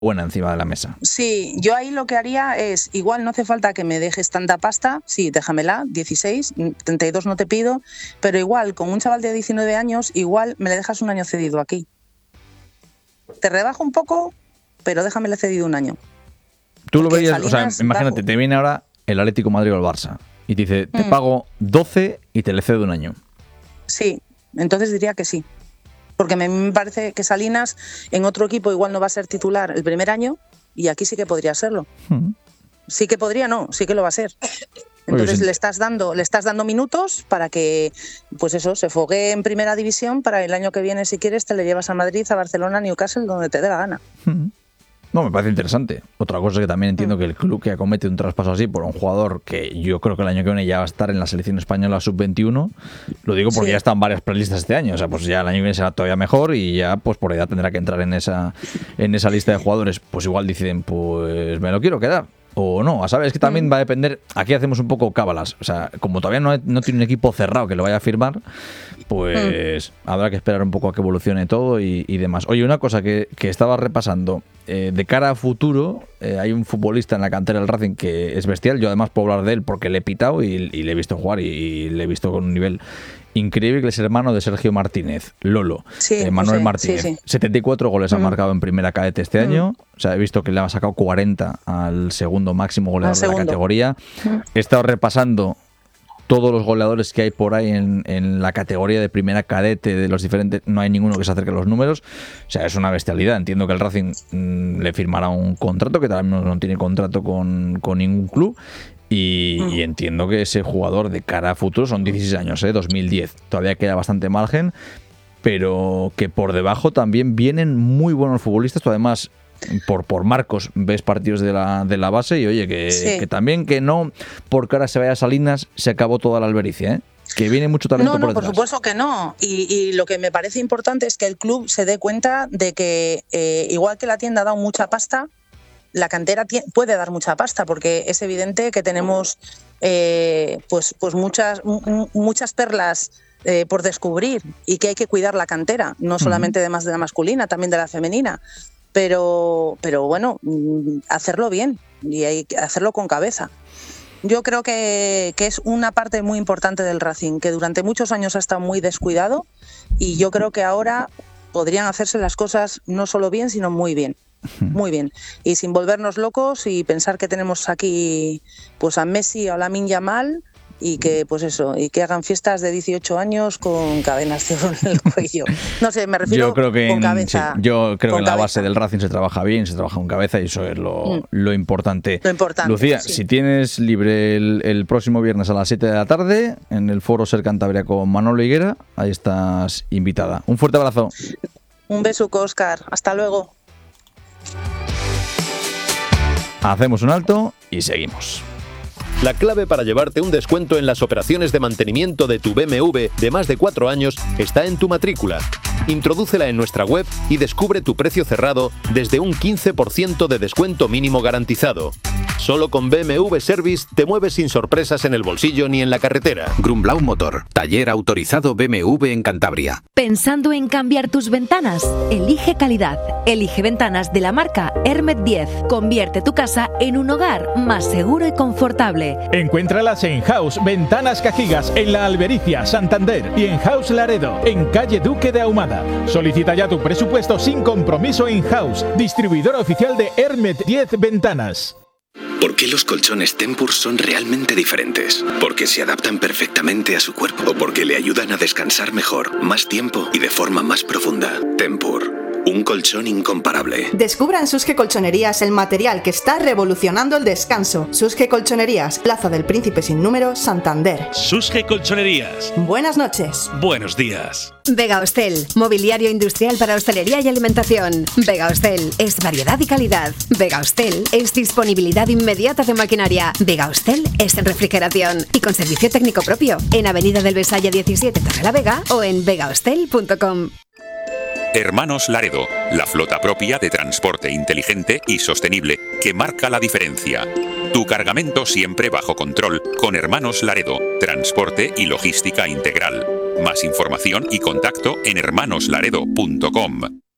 buena encima de la mesa. Sí, yo ahí lo que haría es, igual no hace falta que me dejes tanta pasta, sí, déjamela, 16, 32 no te pido, pero igual con un chaval de 19 años, igual me le dejas un año cedido aquí. Te rebajo un poco, pero déjamele cedido un año. Tú lo Porque verías, o sea, Salinas imagínate, te viene ahora el Atlético de Madrid o el Barça y te dice, te pago 12 y te le cedo un año. Sí, entonces diría que sí. Porque me parece que Salinas en otro equipo igual no va a ser titular el primer año y aquí sí que podría serlo. Sí que podría, no, sí que lo va a ser. Entonces sí. le estás dando minutos para que, pues eso, se foguee en primera división para el año que viene, si quieres, te le llevas a Madrid, a Barcelona, a Newcastle, donde te dé la gana. No, me parece interesante. Otra cosa es que también entiendo que el club que acomete un traspaso así por un jugador que yo creo que el año que viene ya va a estar en la selección española sub-21, lo digo porque ya están varias prelistas este año, o sea, pues ya el año que viene será todavía mejor y ya pues por edad tendrá que entrar en esa lista de jugadores. Pues igual deciden, pues me lo quiero quedar. O no, a saber, es que también va a depender. Aquí hacemos un poco cábalas. O sea, como todavía no tiene un equipo cerrado que lo vaya a firmar, pues habrá que esperar un poco a que evolucione todo y demás. Oye, una cosa que estaba repasando. De cara a futuro, hay un futbolista en la cantera del Racing que es bestial. Yo además puedo hablar de él porque le he pitado y le he visto jugar y le he visto con un nivel increíble, que es hermano de Sergio Martínez, Lolo, Manuel Martínez. 74 goles ha marcado en primera cadete este año. O sea, he visto que le ha sacado 40 al segundo máximo goleador de la categoría. He estado repasando todos los goleadores que hay por ahí en la categoría de primera cadete de los diferentes, no hay ninguno que se acerque a los números. O sea, es una bestialidad. Entiendo que el Racing le firmará un contrato, que también no tiene contrato con ningún club. Y entiendo que ese jugador de cara a futuro son 16 años, 2010. Todavía queda bastante margen, pero que por debajo también vienen muy buenos futbolistas. Tú además, por marcos, ves partidos de la base y oye, que también que no porque ahora se vaya a Salinas se acabó toda la albericia, que viene mucho talento por detrás. Por supuesto que no. Y lo que me parece importante es que el club se dé cuenta de que igual que la tienda ha dado mucha pasta, la cantera puede dar mucha pasta, porque es evidente que tenemos pues muchas perlas por descubrir y que hay que cuidar la cantera, no solamente de la masculina, también de la femenina. Pero bueno, hacerlo bien y hay que hacerlo con cabeza. Yo creo que es una parte muy importante del Racing, que durante muchos años ha estado muy descuidado y yo creo que ahora podrían hacerse las cosas no solo bien, sino muy bien. Muy bien. Y sin volvernos locos y pensar que tenemos aquí pues a Messi o a Lamine Yamal y que pues eso, y que hagan fiestas de 18 años con cadenas de oro en el cuello. No sé, me refiero yo creo que con cabeza. Sí, yo creo que en la base del Racing se trabaja bien, se trabaja con cabeza y eso es lo importante. Lo importante. Lucía, si tienes libre el próximo viernes a las 7 de la tarde en el Foro Ser Cantabria con Manolo Higuera, ahí estás invitada. Un fuerte abrazo. Un besuco, Óscar. Hasta luego. Hacemos un alto y seguimos. La clave para llevarte un descuento en las operaciones de mantenimiento de tu BMW de más de 4 años está en tu matrícula. Introdúcela en nuestra web y descubre tu precio cerrado desde un 15% de descuento mínimo garantizado. Solo con BMW Service te mueves sin sorpresas en el bolsillo ni en la carretera. Grumblau Motor, taller autorizado BMW en Cantabria. ¿Pensando en cambiar tus ventanas? Elige calidad. Elige ventanas de la marca Hermet 10. Convierte tu casa en un hogar más seguro y confortable. Encuéntralas en House Ventanas Cajigas en La Albericia, Santander, y en House Laredo, en calle Duque de Ahumada. Solicita ya tu presupuesto sin compromiso en House, distribuidor oficial de Hermet 10 Ventanas. ¿Por qué los colchones Tempur son realmente diferentes? Porque se adaptan perfectamente a su cuerpo o porque le ayudan a descansar mejor, más tiempo y de forma más profunda. Tempur, un colchón incomparable. Descubra en Susge Colchonerías el material que está revolucionando el descanso. Susge Colchonerías, Plaza del Príncipe sin número, Santander. Susge Colchonerías. Buenas noches. Buenos días. Vega Hostel, mobiliario industrial para hostelería y alimentación. Vega Hostel es variedad y calidad. Vega Hostel es disponibilidad inmediata de maquinaria. Vega Hostel es refrigeración y con servicio técnico propio en Avenida del Besaya 17, Torrelavega o en vegahostel.com. Hermanos Laredo, la flota propia de transporte inteligente y sostenible que marca la diferencia. Tu cargamento siempre bajo control con Hermanos Laredo, transporte y logística integral. Más información y contacto en hermanoslaredo.com.